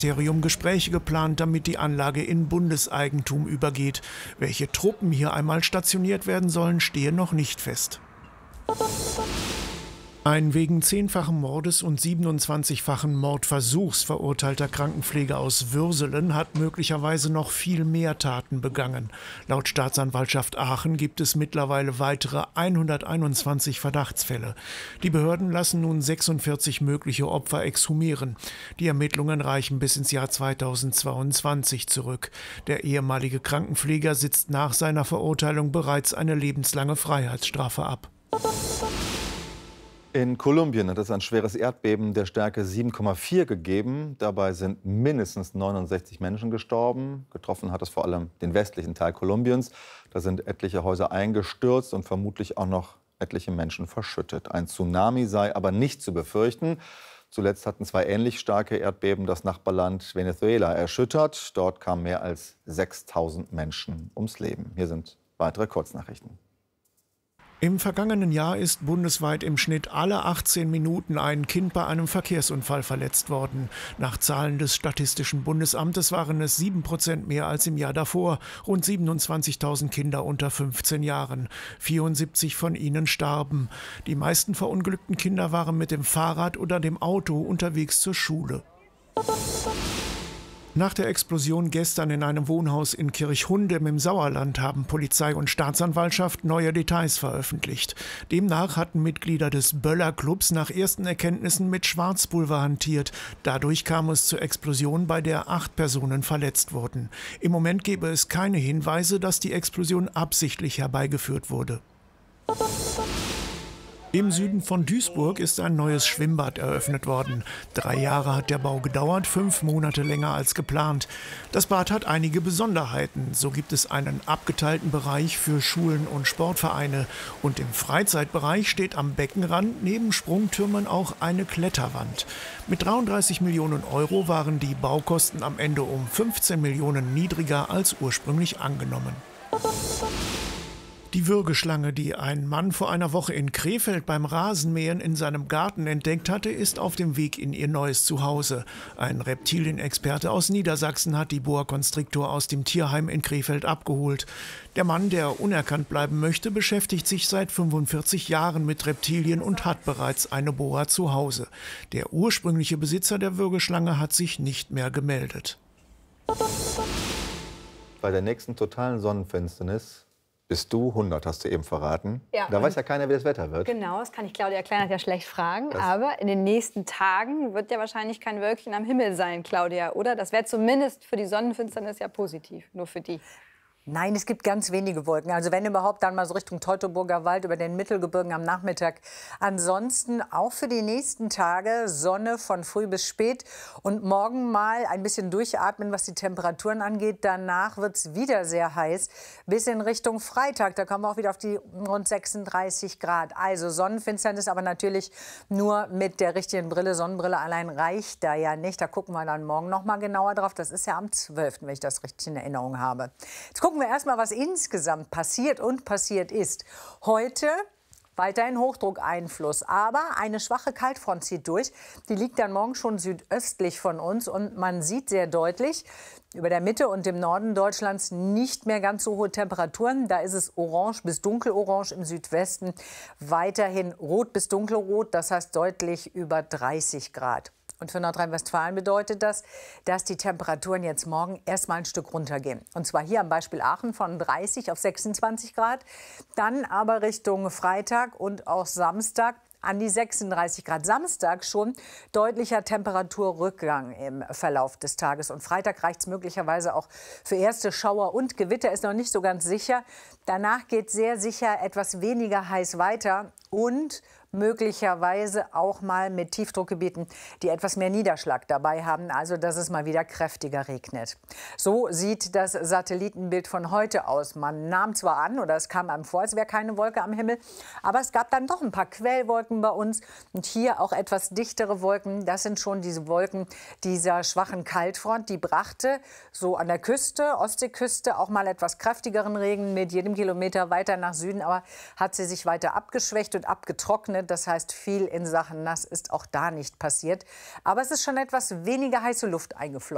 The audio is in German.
Gespräche geplant, damit die Anlage in Bundeseigentum übergeht. Welche Truppen hier einmal stationiert werden sollen, stehe noch nicht fest. Ein wegen 10-fachen Mordes und 27-fachen Mordversuchs verurteilter Krankenpfleger aus Würselen hat möglicherweise noch viel mehr Taten begangen. Laut Staatsanwaltschaft Aachen gibt es mittlerweile weitere 121 Verdachtsfälle. Die Behörden lassen nun 46 mögliche Opfer exhumieren. Die Ermittlungen reichen bis ins Jahr 2022 zurück. Der ehemalige Krankenpfleger sitzt nach seiner Verurteilung bereits eine lebenslange Freiheitsstrafe ab. In Kolumbien hat es ein schweres Erdbeben der Stärke 7,4 gegeben. Dabei sind mindestens 69 Menschen gestorben. Getroffen hat es vor allem den westlichen Teil Kolumbiens. Da sind etliche Häuser eingestürzt und vermutlich auch noch etliche Menschen verschüttet. Ein Tsunami sei aber nicht zu befürchten. Zuletzt hatten 2 ähnlich starke Erdbeben das Nachbarland Venezuela erschüttert. Dort kamen mehr als 6.000 Menschen ums Leben. Hier sind weitere Kurznachrichten. Im vergangenen Jahr ist bundesweit im Schnitt alle 18 Minuten ein Kind bei einem Verkehrsunfall verletzt worden. Nach Zahlen des Statistischen Bundesamtes waren es 7% mehr als im Jahr davor. Rund 27.000 Kinder unter 15 Jahren. 74 von ihnen starben. Die meisten verunglückten Kinder waren mit dem Fahrrad oder dem Auto unterwegs zur Schule. Nach der Explosion gestern in einem Wohnhaus in Kirchhundem im Sauerland haben Polizei und Staatsanwaltschaft neue Details veröffentlicht. Demnach hatten Mitglieder des Böller-Clubs nach ersten Erkenntnissen mit Schwarzpulver hantiert. Dadurch kam es zur Explosion, bei der 8 Personen verletzt wurden. Im Moment gebe es keine Hinweise, dass die Explosion absichtlich herbeigeführt wurde. Im Süden von Duisburg ist ein neues Schwimmbad eröffnet worden. 3 Jahre hat der Bau gedauert, 5 Monate länger als geplant. Das Bad hat einige Besonderheiten. So gibt es einen abgeteilten Bereich für Schulen und Sportvereine. Und im Freizeitbereich steht am Beckenrand neben Sprungtürmen auch eine Kletterwand. Mit 33 Millionen Euro waren die Baukosten am Ende um 15 Millionen niedriger als ursprünglich angenommen. Die Würgeschlange, die ein Mann vor einer Woche in Krefeld beim Rasenmähen in seinem Garten entdeckt hatte, ist auf dem Weg in ihr neues Zuhause. Ein Reptilienexperte aus Niedersachsen hat die Boa Constrictor aus dem Tierheim in Krefeld abgeholt. Der Mann, der unerkannt bleiben möchte, beschäftigt sich seit 45 Jahren mit Reptilien und hat bereits eine Boa zu Hause. Der ursprüngliche Besitzer der Würgeschlange hat sich nicht mehr gemeldet. Bei der nächsten totalen Sonnenfinsternis bist du 100, hast du eben verraten. Ja, da weiß ja keiner, wie das Wetter wird. Genau, das kann ich Claudia Kleinert ja schlecht fragen. Aber in den nächsten Tagen wird ja wahrscheinlich kein Wölkchen am Himmel sein, Claudia, oder? Das wäre zumindest für die Sonnenfinsternis ja positiv, nur für die. Nein, es gibt ganz wenige Wolken. Also wenn überhaupt, dann mal so Richtung Teutoburger Wald über den Mittelgebirgen am Nachmittag. Ansonsten auch für die nächsten Tage Sonne von früh bis spät und morgen mal ein bisschen durchatmen, was die Temperaturen angeht. Danach wird es wieder sehr heiß bis in Richtung Freitag. Da kommen wir auch wieder auf die rund 36 Grad. Also Sonnenfinsternis, aber natürlich nur mit der richtigen Brille. Sonnenbrille allein reicht da ja nicht. Da gucken wir dann morgen noch mal genauer drauf. Das ist ja am 12., wenn ich das richtig in Erinnerung habe. Jetzt gucken wir erstmal, was insgesamt passiert und passiert ist. Heute weiterhin Hochdruckeinfluss, aber eine schwache Kaltfront zieht durch. Die liegt dann morgen schon südöstlich von uns und man sieht sehr deutlich über der Mitte und im Norden Deutschlands nicht mehr ganz so hohe Temperaturen. Da ist es orange bis dunkelorange im Südwesten, weiterhin rot bis dunkelrot, das heißt deutlich über 30 Grad. Und für Nordrhein-Westfalen bedeutet das, dass die Temperaturen jetzt morgen erst mal ein Stück runtergehen. Und zwar hier am Beispiel Aachen von 30 auf 26 Grad, dann aber Richtung Freitag und auch Samstag an die 36 Grad. Samstag schon deutlicher Temperaturrückgang im Verlauf des Tages. Und Freitag reicht es möglicherweise auch für erste Schauer und Gewitter, ist noch nicht so ganz sicher. Danach geht sehr sicher etwas weniger heiß weiter und möglicherweise auch mal mit Tiefdruckgebieten, die etwas mehr Niederschlag dabei haben, also dass es mal wieder kräftiger regnet. So sieht das Satellitenbild von heute aus. Man nahm zwar an, oder es kam einem vor, als wäre keine Wolke am Himmel, aber es gab dann doch ein paar Quellwolken bei uns und hier auch etwas dichtere Wolken. Das sind schon diese Wolken dieser schwachen Kaltfront, die brachte so an der Küste, Ostseeküste, auch mal etwas kräftigeren Regen mit jedem Kilometer weiter nach Süden, aber hat sie sich weiter abgeschwächt und abgetrocknet. Das heißt, viel in Sachen nass ist auch da nicht passiert. Aber es ist schon etwas weniger heiße Luft eingeflossen.